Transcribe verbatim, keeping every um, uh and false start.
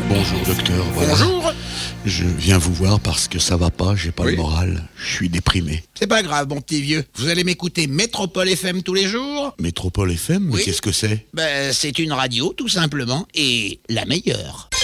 Bonjour docteur, voilà. Bonjour. Je viens vous voir parce que ça va pas, j'ai pas Oui. le moral, je suis déprimé. C'est pas grave, mon petit vieux. Vous allez m'écouter Métropole F M tous les jours? Métropole F M, mais Oui. qu'est-ce que c'est? Ben, c'est une radio, tout simplement, et la meilleure.